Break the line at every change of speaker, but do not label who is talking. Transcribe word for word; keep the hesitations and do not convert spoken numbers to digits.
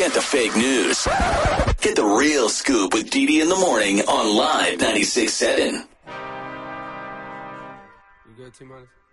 Forget the fake news. Get the real scoop with Dee Dee in the morning on Live ninety-six point seven.
You good, T-Minus?